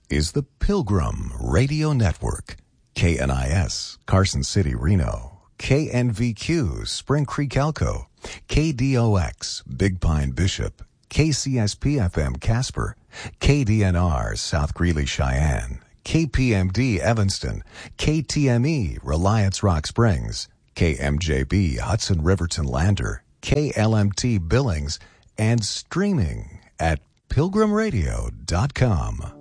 is the Pilgrim Radio Network. KNIS, Carson City, Reno. KNVQ, Spring Creek, Elko. KDOX, Big Pine, Bishop. KCSP-FM, Casper. KDNR, South Greeley, Cheyenne. KPMD, Evanston. KTME, Reliance Rock Springs. KMJB, Hudson Riverton Lander. KLMT, Billings. And streaming at pilgrimradio.com.